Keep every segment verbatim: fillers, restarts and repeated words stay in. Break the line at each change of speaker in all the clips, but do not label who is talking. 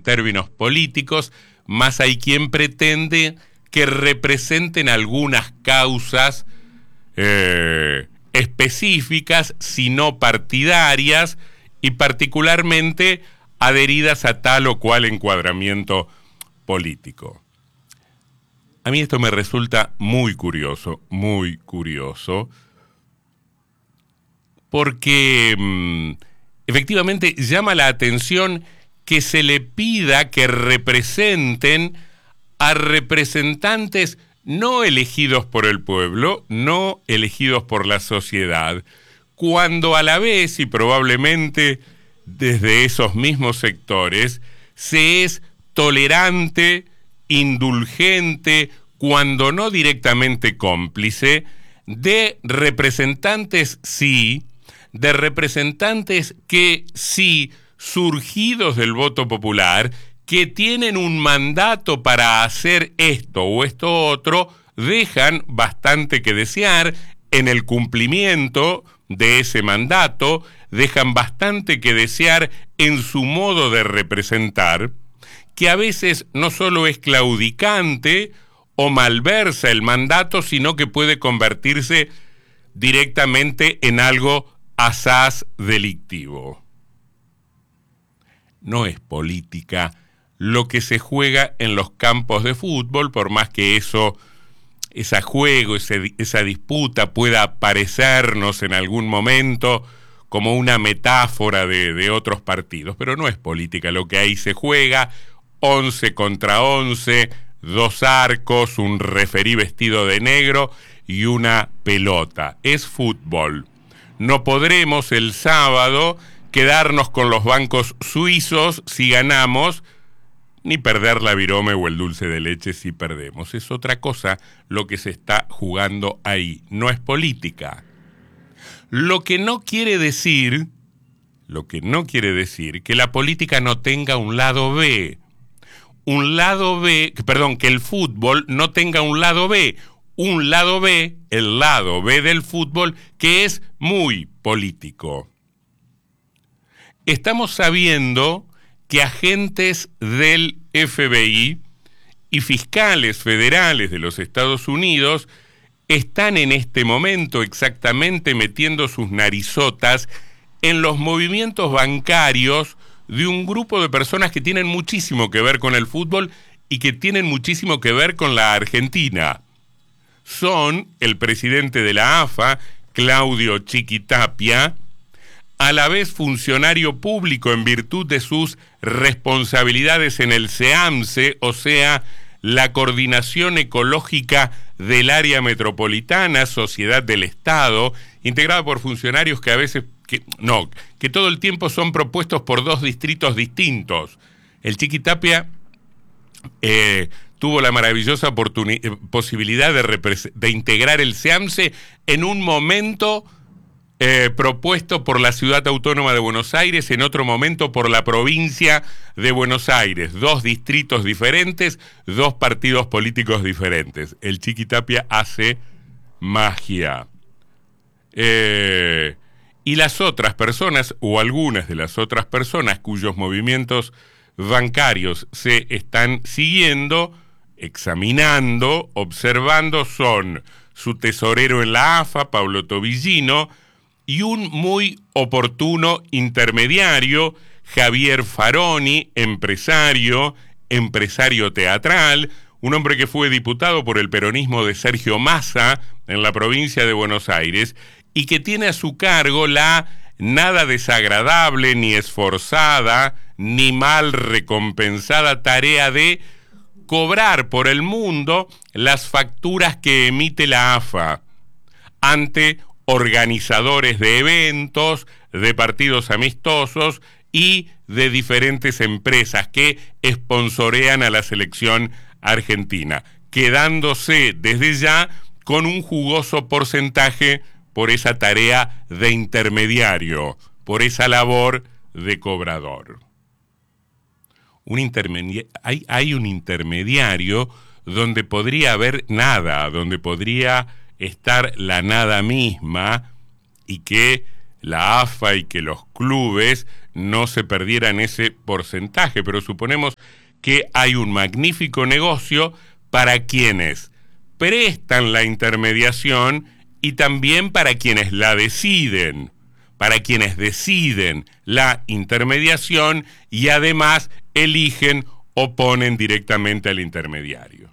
términos políticos, más hay quien pretende que representen algunas causas eh, específicas, sino partidarias, y particularmente adheridas a tal o cual encuadramiento político. A mí esto me resulta muy curioso, muy curioso, porque mmm, efectivamente llama la atención que se le pida que representen a representantes no elegidos por el pueblo, no elegidos por la sociedad, cuando a la vez, y probablemente desde esos mismos sectores, se es tolerante, indulgente, cuando no directamente cómplice, de representantes sí, de representantes que sí, surgidos del voto popular, que tienen un mandato para hacer esto o esto otro, dejan bastante que desear en el cumplimiento de ese mandato, dejan bastante que desear en su modo de representar, que a veces no solo es claudicante o malversa el mandato, sino que puede convertirse directamente en algo asaz delictivo. No es política lo que se juega en los campos de fútbol, por más que eso, ese juego, ese, esa disputa pueda parecernos en algún momento como una metáfora de, de otros partidos, pero no es política lo que ahí se juega, once contra once, dos arcos, un referí vestido de negro y una pelota. Es fútbol. No podremos el sábado quedarnos con los bancos suizos si ganamos, ni perder la virome o el dulce de leche si perdemos. Es otra cosa lo que se está jugando ahí. No es política. Lo que no quiere decir, lo que no quiere decir que la política no tenga un lado B. Un lado B, perdón, que el fútbol no tenga un lado B. Un lado B, el lado B del fútbol, que es muy político. Estamos sabiendo que agentes del F B I y fiscales federales de los Estados Unidos están en este momento exactamente metiendo sus narizotas en los movimientos bancarios de un grupo de personas que tienen muchísimo que ver con el fútbol y que tienen muchísimo que ver con la Argentina. Son el presidente de la A F A, Claudio Chiquitapia, a la vez funcionario público en virtud de sus responsabilidades en el SEAMSE, o sea, la Coordinación Ecológica del Área Metropolitana, Sociedad del Estado, integrada por funcionarios que a veces, que, no, que todo el tiempo son propuestos por dos distritos distintos. El Chiquitapia eh, tuvo la maravillosa oportunidad, posibilidad de, repres- de integrar el SEAMSE en un momento Eh, propuesto por la Ciudad Autónoma de Buenos Aires, en otro momento por la provincia de Buenos Aires. Dos distritos diferentes, dos partidos políticos diferentes. El Chiquitapia hace magia. Eh, y las otras personas, o algunas de las otras personas cuyos movimientos bancarios se están siguiendo, examinando, observando, son su tesorero en la A F A, Pablo Tobillino, y un muy oportuno intermediario, Javier Faroni, empresario, empresario teatral, un hombre que fue diputado por el peronismo de Sergio Massa en la provincia de Buenos Aires y que tiene a su cargo la nada desagradable, ni esforzada, ni mal recompensada tarea de cobrar por el mundo las facturas que emite la A F A ante organizadores de eventos, de partidos amistosos y de diferentes empresas que sponsorean a la selección argentina, quedándose desde ya con un jugoso porcentaje por esa tarea de intermediario, por esa labor de cobrador. Un intermedi- hay, hay un intermediario donde podría haber nada, donde podría estar la nada misma, y que la A F A y que los clubes no se perdieran ese porcentaje, pero suponemos que hay un magnífico negocio para quienes prestan la intermediación y también para quienes la deciden, para quienes deciden la intermediación y además eligen o ponen directamente al intermediario.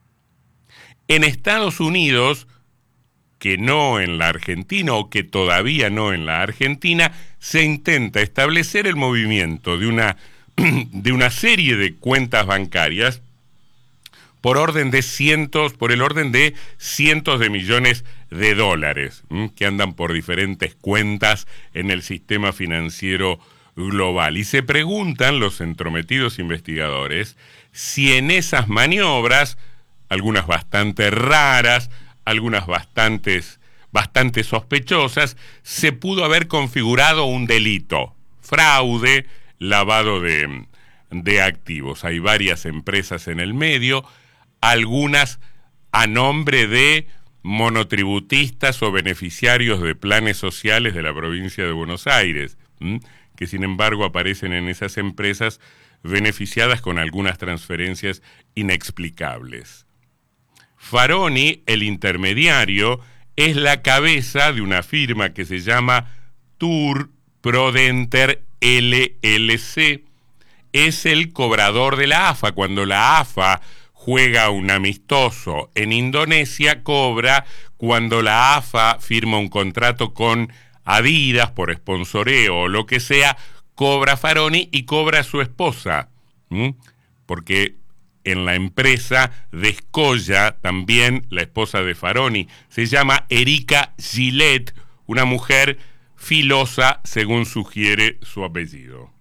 En Estados Unidos, que no en la Argentina o que todavía no en la Argentina, se intenta establecer el movimiento de una, de una serie de cuentas bancarias por orden de cientos, por el orden de cientos de millones de dólares, ¿m? que andan por diferentes cuentas en el sistema financiero global. Y se preguntan los entrometidos investigadores si en esas maniobras, algunas bastante raras, algunas bastantes, bastante sospechosas, se pudo haber configurado un delito, fraude, lavado de, de activos. Hay varias empresas en el medio, algunas a nombre de monotributistas o beneficiarios de planes sociales de la provincia de Buenos Aires, ¿m? que sin embargo aparecen en esas empresas beneficiadas con algunas transferencias inexplicables. Faroni, el intermediario, es la cabeza de una firma que se llama Tour Prodenter L L C. Es el cobrador de la A F A. Cuando la A F A juega un amistoso en Indonesia, cobra. Cuando la A F A firma un contrato con Adidas por sponsoreo o lo que sea, cobra Faroni y cobra a su esposa. ¿Mm? Porque en la empresa descolla también la esposa de Faroni. Se llama Erika Gillette, una mujer filosa, según sugiere su apellido.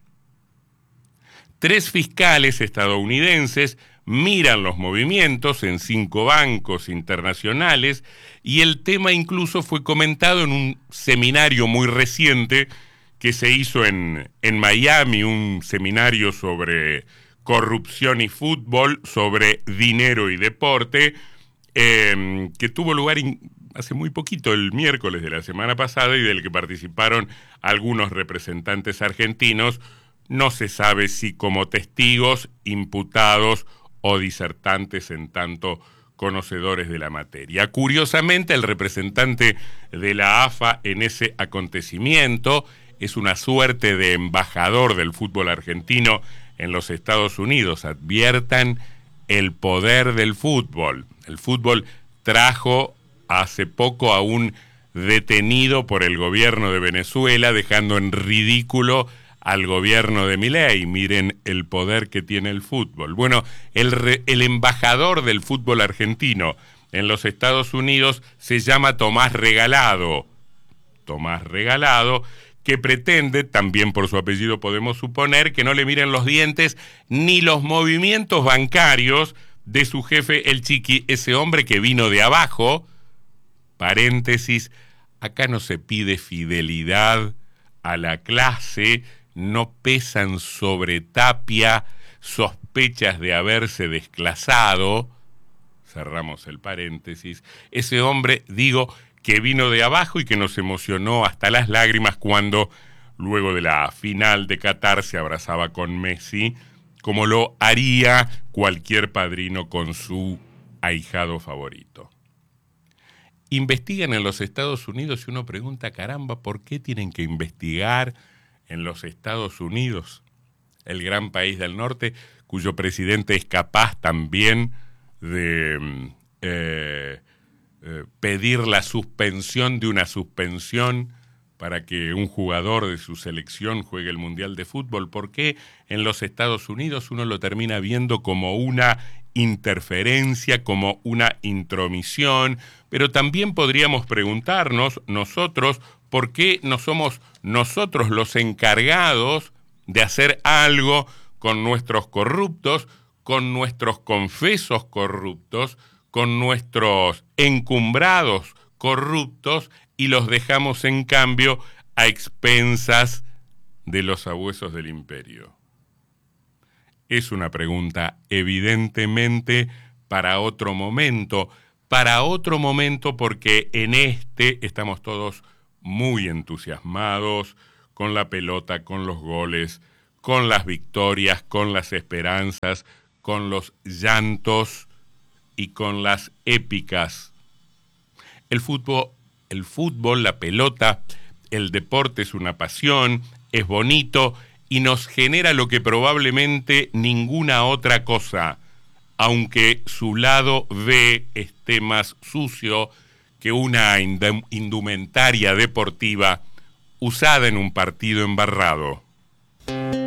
Tres fiscales estadounidenses miran los movimientos en cinco bancos internacionales y el tema incluso fue comentado en un seminario muy reciente que se hizo en, en Miami, un seminario sobre corrupción y fútbol, sobre dinero y deporte, eh, que tuvo lugar in, hace muy poquito, el miércoles de la semana pasada, y del que participaron algunos representantes argentinos, no se sabe si como testigos, imputados o disertantes en tanto conocedores de la materia. Curiosamente, el representante de la A F A en ese acontecimiento es una suerte de embajador del fútbol argentino en los Estados Unidos. Adviertan el poder del fútbol. El fútbol trajo hace poco a un detenido por el gobierno de Venezuela, dejando en ridículo al gobierno de Milei. Miren el poder que tiene el fútbol. Bueno, el, re, el embajador del fútbol argentino en los Estados Unidos se llama Tomás Regalado. Tomás Regalado, que pretende, también por su apellido podemos suponer, que no le miren los dientes ni los movimientos bancarios de su jefe el Chiqui, ese hombre que vino de abajo. Paréntesis, acá no se pide fidelidad a la clase, no pesan sobre Tapia sospechas de haberse desclasado. Cerramos el paréntesis. Ese hombre, digo, que vino de abajo y que nos emocionó hasta las lágrimas cuando, luego de la final de Qatar, se abrazaba con Messi, como lo haría cualquier padrino con su ahijado favorito. Investigan en los Estados Unidos y uno pregunta, caramba, ¿por qué tienen que investigar en los Estados Unidos, el gran país del norte, cuyo presidente es capaz también de eh, eh, pedir la suspensión de una suspensión para que un jugador de su selección juegue el Mundial de Fútbol? ¿Por qué en los Estados Unidos uno lo termina viendo como una interferencia, como una intromisión? Pero también podríamos preguntarnos nosotros, ¿por qué no somos nosotros los encargados de hacer algo con nuestros corruptos, con nuestros confesos corruptos, con nuestros encumbrados corruptos, y los dejamos en cambio a expensas de los sabuesos del imperio? Es una pregunta evidentemente para otro momento, para otro momento porque en este estamos todos muy entusiasmados con la pelota, con los goles, con las victorias, con las esperanzas, con los llantos y con las épicas. El fútbol, el fútbol, la pelota, el deporte es una pasión, es bonito y nos genera lo que probablemente ninguna otra cosa, aunque su lado B esté más sucio que una indumentaria deportiva usada en un partido embarrado.